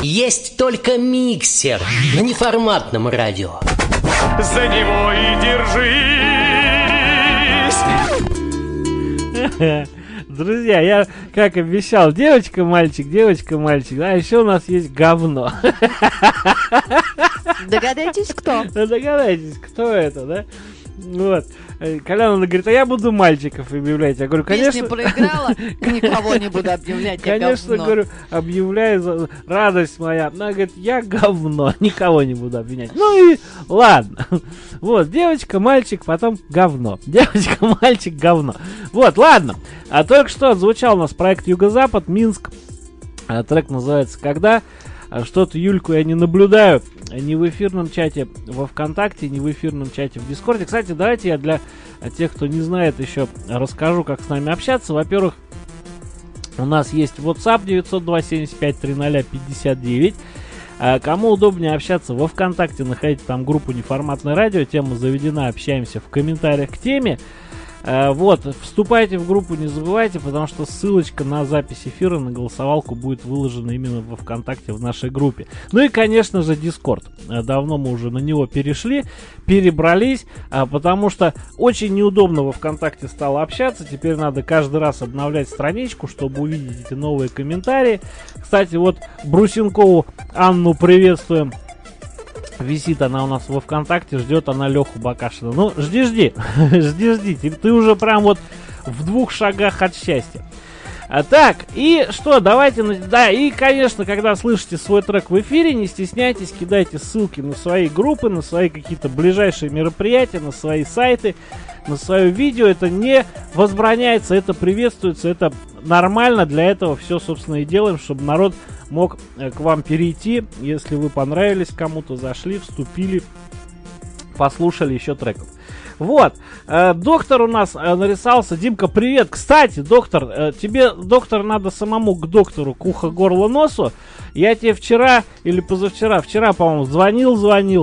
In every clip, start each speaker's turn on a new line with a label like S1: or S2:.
S1: Есть только миксер на неформатном радио.
S2: За него и держись.
S3: Друзья, я, как обещал, девочка-мальчик, а еще у нас есть говно.
S4: Догадайтесь, кто?
S3: Догадайтесь, кто это, да? Вот. Коляна говорит, а я буду мальчиков объявлять. Я говорю, конечно...
S4: Песню проиграла, никого не буду объявлять, я
S3: конечно,
S4: говно.
S3: говорю, объявляю, радость моя. Она говорит, я говно, никого не буду обвинять. Ну и ладно. Вот, девочка, мальчик, потом говно. Девочка, мальчик, говно. Вот, ладно. А только что отзвучал у нас проект Юго-Запад, Минск. Трек называется «Когда?». Что-то Юльку я не наблюдаю ни в эфирном чате во ВКонтакте, ни в эфирном чате в Дискорде. Кстати, давайте я для тех, кто не знает еще, расскажу, как с нами общаться. Во-первых, у нас есть WhatsApp 902-75-30-59. Кому удобнее общаться во ВКонтакте, находите там группу «Неформатное радио». Тема заведена, общаемся в комментариях к теме. Вот, вступайте в группу, не забывайте, потому что ссылочка на запись эфира, на голосовалку будет выложена именно во ВКонтакте в нашей группе. Ну и, конечно же, Discord. Давно мы уже на него перебрались, потому что очень неудобно во ВКонтакте стало общаться. Теперь надо каждый раз обновлять страничку, чтобы увидеть эти новые комментарии. Кстати, вот Брусенкову Анну приветствуем. Висит она у нас во ВКонтакте, ждет она Леху Бакашина. Ну, жди. Ты уже прям вот в 2 шагах от счастья. Так, и что, давайте, да, и, конечно, когда слышите свой трек в эфире, не стесняйтесь, кидайте ссылки на свои группы, на свои какие-то ближайшие мероприятия, на свои сайты, на свое видео. Это не возбраняется, это приветствуется, это нормально, для этого все, собственно, и делаем, чтобы народ мог к вам перейти, если вы понравились кому-то, зашли, вступили, послушали еще треков. Вот, доктор у нас нарисовался. Димка, привет. Кстати, доктор, тебе, доктор, надо самому к доктору, к ухо, горло, носу. Я тебе вчера или позавчера, по-моему, звонил.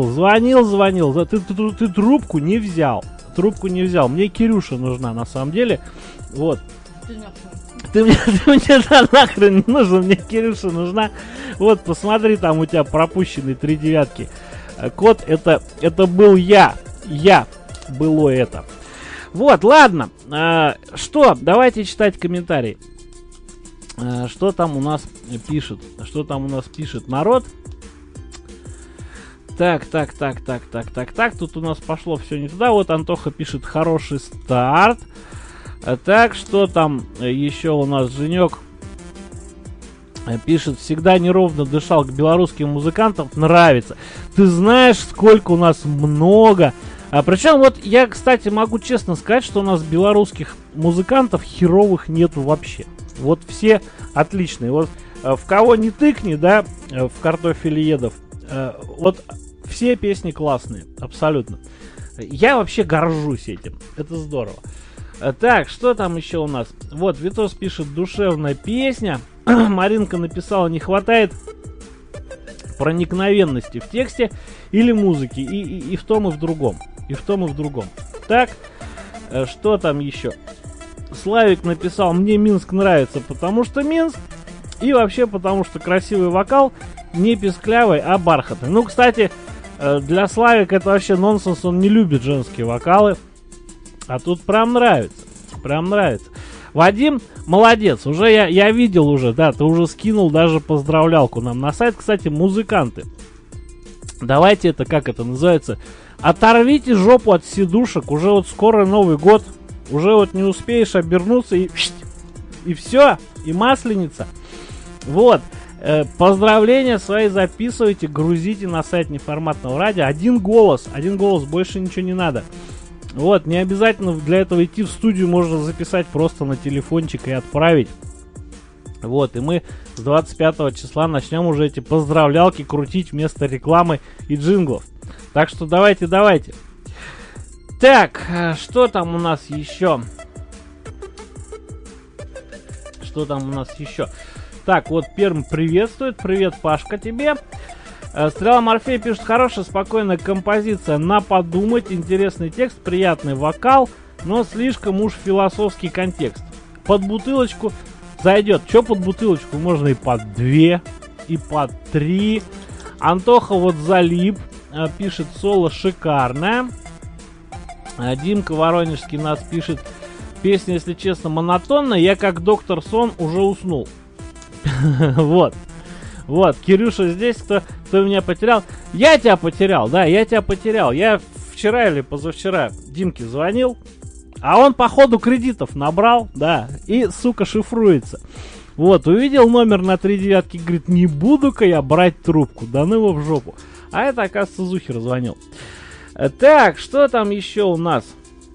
S3: Ты трубку не взял. Мне Кирюша нужна, на самом деле. Вот. Ты мне нахрен не нужен, мне Кирюша нужна. Вот, посмотри, там у тебя пропущенный 3 девятки. Код, это был я. Было это. Вот, ладно. Что? Давайте читать комментарии. Что там у нас пишет народ? Так. Тут у нас пошло все не туда. Вот Антоха пишет хороший старт. Так, что там еще у нас? Женек пишет, всегда неровно дышал, к белорусским музыкантам нравится. Ты знаешь, сколько у нас много. Причем вот я, кстати, могу честно сказать, что у нас белорусских музыкантов херовых нету вообще. Вот все отличные. Вот в кого не тыкни, да, в картофелеедов, вот все песни классные, абсолютно. Я вообще горжусь этим. Это здорово. Так, что там еще у нас? Вот, Витос пишет, душевная песня. Маринка написала, не хватает проникновенности в тексте или музыки. И в том, и в другом. Так, что там еще? Славик написал, мне Минск нравится, потому что Минск. И вообще потому что красивый вокал, не песклявый, а бархатный. Ну, кстати, для Славика это вообще нонсенс, он не любит женские вокалы. А тут прям нравится. Вадим, молодец. Уже я видел уже, да, ты уже скинул даже поздравлялку нам на сайт. Кстати, музыканты, давайте это, как это называется, оторвите жопу от сидушек. Уже вот скоро Новый год. Уже вот не успеешь обернуться и все, и масленица. Вот. Поздравления свои записывайте, грузите на сайт неформатного радио. Один голос, больше ничего не надо. Вот, не обязательно для этого идти в студию, можно записать просто на телефончик и отправить. Вот, и мы с 25 числа начнем уже эти поздравлялки крутить вместо рекламы и джинглов. Так что давайте. Так, что там у нас еще? Так, вот Перм приветствует. Привет, Пашка, тебе. Стрела Морфея пишет, хорошая, спокойная композиция, на подумать, интересный текст, приятный вокал, но слишком уж философский контекст. Под бутылочку зайдет. Че под бутылочку? Можно и под 2. и по 3. Антоха вот залип. Пишет, соло шикарное. Димка Воронежский нас пишет, песня, если честно, монотонная. Я как доктор Сон уже уснул. Вот. Вот, Кирюша здесь, кто меня потерял. Я тебя потерял, да, я тебя потерял. Я вчера или позавчера Димке звонил, а он, походу, кредитов набрал, да, и, сука, шифруется. Вот, увидел номер на 3 девятки, говорит, не буду-ка я брать трубку, да ну его в жопу. А это, оказывается, Зухер звонил. Так, что там еще у нас?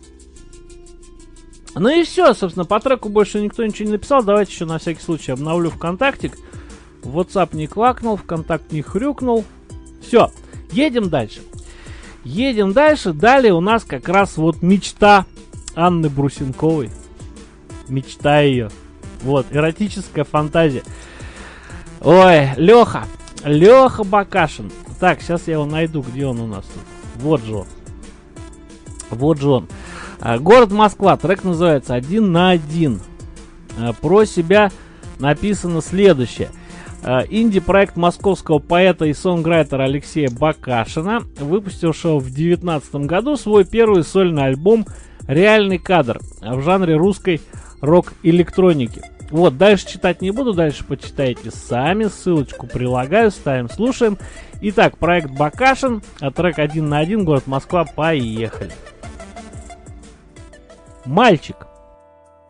S3: Ну и все, собственно, по треку больше никто ничего не написал. Давайте еще на всякий случай обновлю ВКонтактик. WhatsApp не квакнул, ВКонтакт не хрюкнул. Все, едем дальше. Едем дальше. Далее у нас как раз вот мечта Анны Брусенковой. Мечта ее. Вот, эротическая фантазия. Ой, Леха Бакашин. Так, сейчас я его найду, где он у нас тут. Вот же он. Вот же он. Город Москва. Трек называется «Один на один». Про себя написано следующее. Инди-проект московского поэта и сонграйтера Алексея Бакашина, выпустившего в 2019 году свой первый сольный альбом «Реальный кадр» в жанре русской рок-электроники. Вот, дальше читать не буду, дальше почитайте сами, ссылочку прилагаю, ставим, слушаем. Итак, проект Бакашин, трек «Один на один», город Москва, поехали. Мальчик.